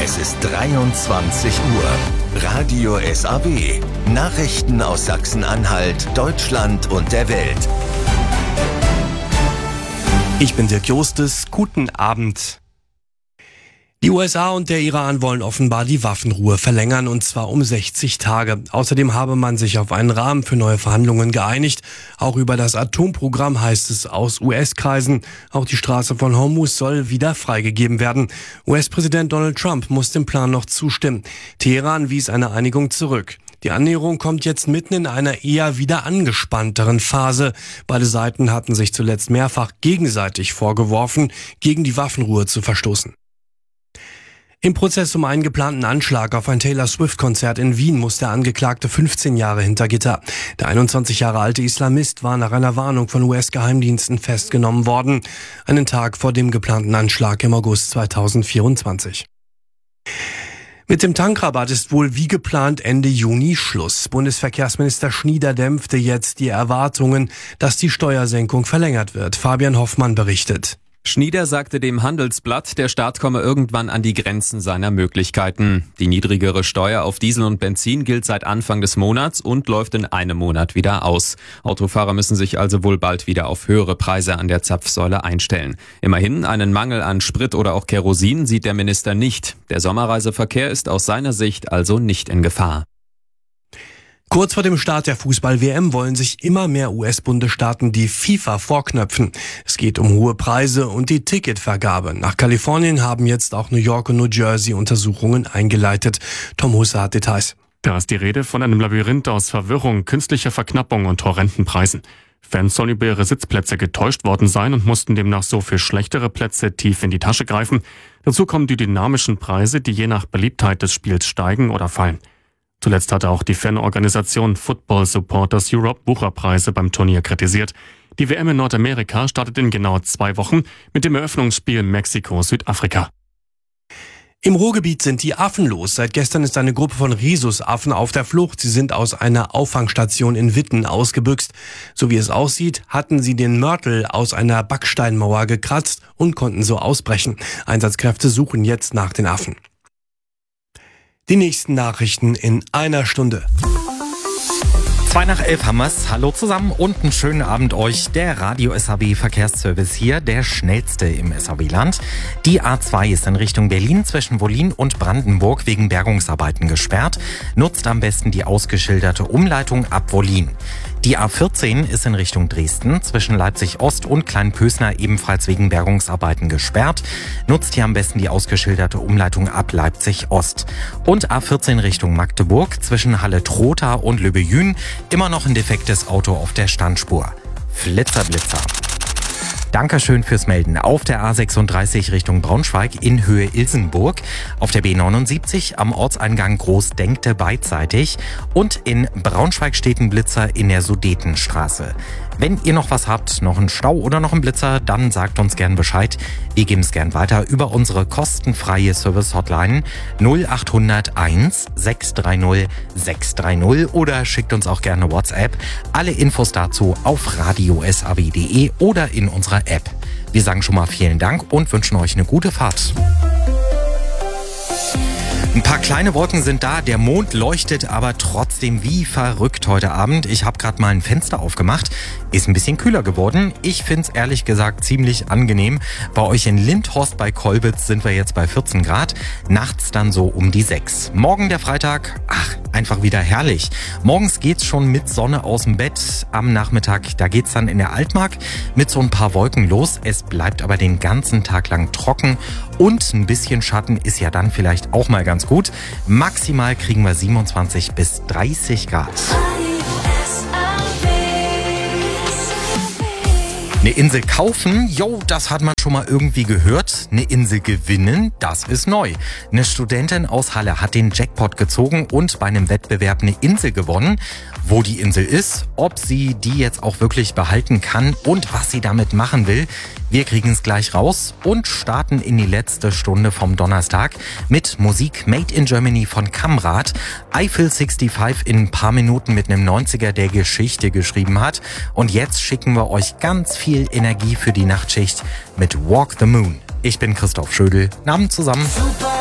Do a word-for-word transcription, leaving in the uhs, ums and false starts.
Es ist dreiundzwanzig Uhr. Radio S A W. Nachrichten aus Sachsen-Anhalt, Deutschland und der Welt. Ich bin Dirk Jostes. Guten Abend. Die U S A und der Iran wollen offenbar die Waffenruhe verlängern, und zwar um sechzig Tage. Außerdem habe man sich auf einen Rahmen für neue Verhandlungen geeinigt. Auch über das Atomprogramm heißt es aus U S-Kreisen. Auch die Straße von Hormuz soll wieder freigegeben werden. U S-Präsident Donald Trump muss dem Plan noch zustimmen. Teheran wies eine Einigung zurück. Die Annäherung kommt jetzt mitten in einer eher wieder angespannteren Phase. Beide Seiten hatten sich zuletzt mehrfach gegenseitig vorgeworfen, gegen die Waffenruhe zu verstoßen. Im Prozess um einen geplanten Anschlag auf ein Taylor Swift-Konzert in Wien muss der Angeklagte fünfzehn Jahre hinter Gitter. Der einundzwanzig Jahre alte Islamist war nach einer Warnung von U S-Geheimdiensten festgenommen worden, einen Tag vor dem geplanten Anschlag im August zweitausendvierundzwanzig. Mit dem Tankrabatt ist wohl wie geplant Ende Juni Schluss. Bundesverkehrsminister Schnieder dämpfte jetzt die Erwartungen, dass die Steuersenkung verlängert wird. Fabian Hoffmann berichtet. Schnieder sagte dem Handelsblatt, der Staat komme irgendwann an die Grenzen seiner Möglichkeiten. Die niedrigere Steuer auf Diesel und Benzin gilt seit Anfang des Monats und läuft in einem Monat wieder aus. Autofahrer müssen sich also wohl bald wieder auf höhere Preise an der Zapfsäule einstellen. Immerhin, einen Mangel an Sprit oder auch Kerosin sieht der Minister nicht. Der Sommerreiseverkehr ist aus seiner Sicht also nicht in Gefahr. Kurz vor dem Start der Fußball-W M wollen sich immer mehr U S-Bundesstaaten die FIFA vorknöpfen. Es geht um hohe Preise und die Ticketvergabe. Nach Kalifornien haben jetzt auch New York und New Jersey Untersuchungen eingeleitet. Tom Husse hat Details. Da ist die Rede von einem Labyrinth aus Verwirrung, künstlicher Verknappung und horrenden Preisen. Fans sollen über ihre Sitzplätze getäuscht worden sein und mussten demnach so für schlechtere Plätze tief in die Tasche greifen. Dazu kommen die dynamischen Preise, die je nach Beliebtheit des Spiels steigen oder fallen. Zuletzt hatte auch die Fanorganisation Football Supporters Europe Bucherpreise beim Turnier kritisiert. Die W M in Nordamerika startet in genau zwei Wochen mit dem Eröffnungsspiel Mexiko-Südafrika. Im Ruhrgebiet sind die Affen los. Seit gestern ist eine Gruppe von Rhesusaffen auf der Flucht. Sie sind aus einer Auffangstation in Witten ausgebüxt. So wie es aussieht, hatten sie den Mörtel aus einer Backsteinmauer gekratzt und konnten so ausbrechen. Einsatzkräfte suchen jetzt nach den Affen. Die nächsten Nachrichten in einer Stunde. Zwei nach elf haben wir's. Hallo zusammen und einen schönen Abend euch. Der Radio S A W Verkehrsservice hier, der schnellste im S A W-Land. Die A zwei ist in Richtung Berlin zwischen Wollin und Brandenburg wegen Bergungsarbeiten gesperrt. Nutzt am besten die ausgeschilderte Umleitung ab Wollin. Die A vierzehn ist in Richtung Dresden zwischen Leipzig Ost und Kleinpösner ebenfalls wegen Bergungsarbeiten gesperrt. Nutzt hier am besten die ausgeschilderte Umleitung ab Leipzig Ost. Und A vierzehn Richtung Magdeburg zwischen Halle-Trotha und Löbejün immer noch ein defektes Auto auf der Standspur. Flitzer, Blitzer. Dankeschön fürs Melden. Auf der A sechsunddreißig Richtung Braunschweig in Höhe Ilsenburg, auf der B neunundsiebzig am Ortseingang Großdenkte beidseitig und in Braunschweig steht ein Blitzer in der Sudetenstraße. Wenn ihr noch was habt, noch einen Stau oder noch einen Blitzer, dann sagt uns gern Bescheid. Wir geben es gern weiter über unsere kostenfreie Service-Hotline null acht null null eins sechs drei null sechs drei null oder schickt uns auch gerne WhatsApp. Alle Infos dazu auf radio s a w punkt d e oder in unserer App. Wir sagen schon mal vielen Dank und wünschen euch eine gute Fahrt. Ein paar kleine Wolken sind da, der Mond leuchtet aber trotzdem wie verrückt heute Abend. Ich habe gerade mal ein Fenster aufgemacht, ist ein bisschen kühler geworden. Ich finde es ehrlich gesagt ziemlich angenehm. Bei euch in Lindhorst bei Kolbitz sind wir jetzt bei vierzehn Grad, nachts dann so um die sechs. Morgen der Freitag, ach, einfach wieder herrlich. Morgens geht's schon mit Sonne aus dem Bett, am Nachmittag, da geht's dann in der Altmark mit so ein paar Wolken los. Es bleibt aber den ganzen Tag lang trocken und ein bisschen Schatten ist ja dann vielleicht auch mal ganz gut. Maximal kriegen wir siebenundzwanzig bis dreißig Grad. Eine Insel kaufen, jo, das hat man schon mal irgendwie gehört. Eine Insel gewinnen, das ist neu. Eine Studentin aus Halle hat den Jackpot gezogen und bei einem Wettbewerb eine Insel gewonnen. Wo die Insel ist, ob sie die jetzt auch wirklich behalten kann und was sie damit machen will, wir kriegen es gleich raus und starten in die letzte Stunde vom Donnerstag mit Musik Made in Germany von Kamrat. Eiffel fünfundsechzig in ein paar Minuten mit einem neunziger, der Geschichte geschrieben hat. Und jetzt schicken wir euch ganz viel Energie für die Nachtschicht mit Walk the Moon. Ich bin Christoph Schödel. Abend zusammen.